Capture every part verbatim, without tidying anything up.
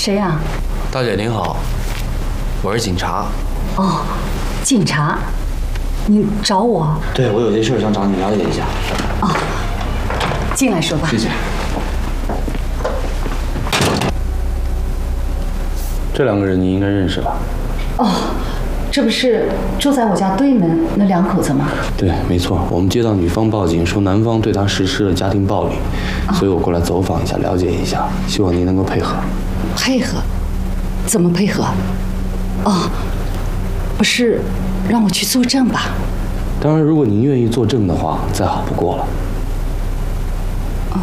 谁呀？ 大姐您好，我是警察。 哦，警察，你找我？ 对，我有些事想找你了解一下。 哦，进来说吧。 谢谢。这两个人你应该认识吧？ 哦，这不是住在我家对门那两口子吗？ 对，没错。我们接到女方报警说男方对她实施了家庭暴力，哦、所以我过来走访一下，了解一下，希望您能够配合。 配合？怎么配合？哦，不是让我去作证吧？ 当然，如果您愿意作证的话，再好不过了。 哦。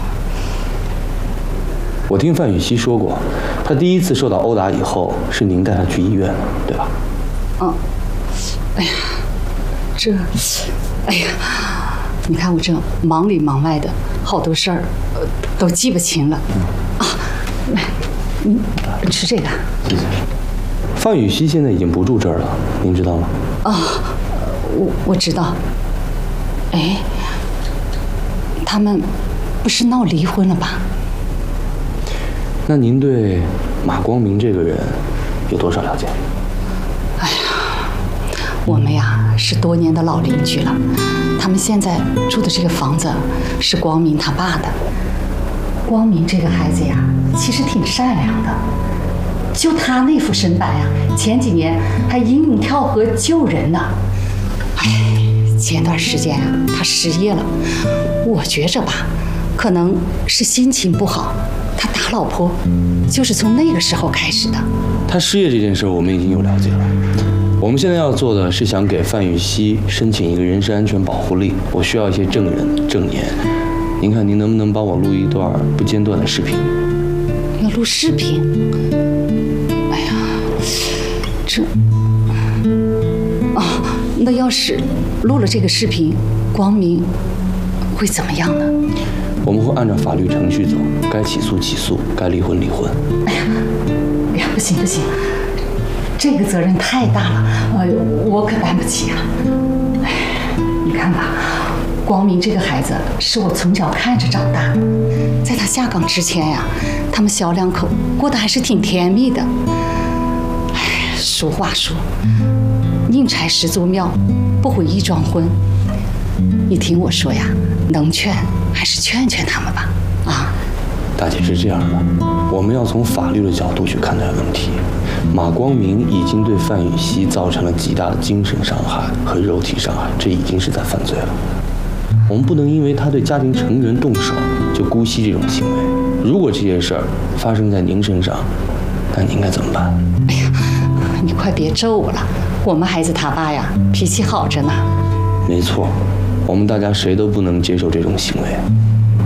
我听范雨熙说过，她第一次受到殴打以后，是您带她去医院的，对吧？ 嗯。哎呀，这，哎呀，你看我这忙里忙外的，好多事儿，呃，都记不清了。嗯、啊，来，你吃这个。 谢谢。范雨熙现在已经不住这儿了，您知道吗？ 哦，我我知道。哎，他们不是闹离婚了吧？ 那您对马光明这个人有多少了解？ 哎呀，我们呀是多年的老邻居了。他们现在住的这个房子是光明他爸的。光明这个孩子呀，其实挺善良的。就他那副身板呀，前几年还英勇跳河救人呢。哎，前段时间呀，他失业了。我觉着吧，可能是心情不好。他打老婆，就是从那个时候开始的。 他失业这件事，我们已经有了解了。我们现在要做的是想给范雨熙申请一个人身安全保护令，我需要一些证人证言。您看，您能不能帮我录一段不间断的视频？ 要录视频？哎呀，这……哦，那要是录了这个视频，光明会怎么样呢？ 我们会按照法律程序走，该起诉起诉，该离婚离婚。 哎呀，哎呀，不行不行，这个责任太大了，哎呦，我可担不起啊！哎，你看吧，光明这个孩子是我从小看着长大的，在他下岗之前呀，他们小两口过得还是挺甜蜜的。哎，俗话说，宁拆十座庙，不毁一桩婚。你听我说呀，能劝还是劝劝他们吧。啊， 大姐是这样的，我们要从法律的角度去看待问题。马光明已经对范雨熙造成了极大的精神伤害和肉体伤害，这已经是在犯罪了。我们不能因为他对家庭成员动手就姑息这种行为。如果这些事儿发生在您身上，那你应该怎么办？ 哎呀，你快别咒我了，我们孩子他爸呀，脾气好着呢。 没错，我们大家谁都不能接受这种行为。